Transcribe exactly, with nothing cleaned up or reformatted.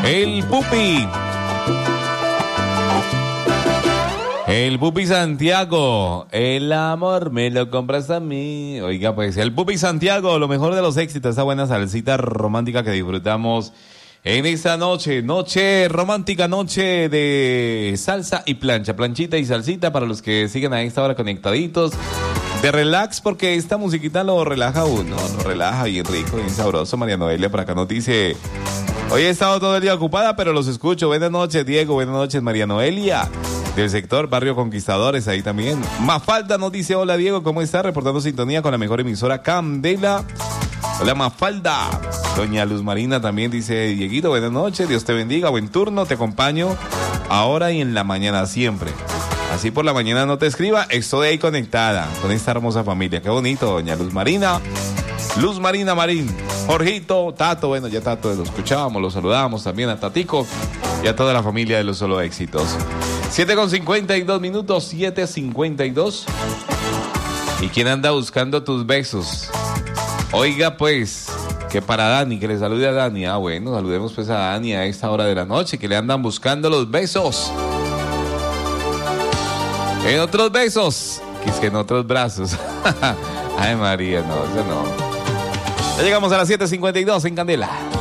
El Pupi. El Pupi Santiago, el amor me lo compras a mí. Oiga, pues, el Pupi Santiago, lo mejor de los éxitos, esa buena salsita romántica que disfrutamos en esta noche, noche romántica, noche de salsa y plancha, planchita y salsita para los que siguen a esta hora conectaditos. De relax, porque esta musiquita lo relaja a uno, lo relaja bien rico, bien sabroso. María Noelia por acá nos dice: hoy he estado todo el día ocupada, pero los escucho. Buenas noches, Diego, buenas noches, María Noelia. Del sector Barrio Conquistadores, ahí también. Mafalda nos dice: hola Diego, ¿cómo está? Reportando sintonía con la mejor emisora Candela. Hola Mafalda. Doña Luz Marina también dice: Dieguito, buenas noches, Dios te bendiga, buen turno, te acompaño ahora y en la mañana siempre. Así por la mañana no te escriba, estoy ahí conectada con esta hermosa familia. Qué bonito, doña Luz Marina. Luz Marina Marín, Jorgito, Tato, bueno, ya Tato lo escuchábamos, lo saludábamos también a Tatico y a toda la familia de los Solo Éxitos. siete con cincuenta y dos minutos, siete cincuenta y dos. ¿Y quién anda buscando tus besos? Oiga, pues, que para Dani, que le salude a Dani. Ah, bueno, saludemos pues a Dani a esta hora de la noche, que le andan buscando los besos. En otros besos, que es que en otros brazos. Ay, María, no, eso no. Ya llegamos a las siete cincuenta y dos en Candela.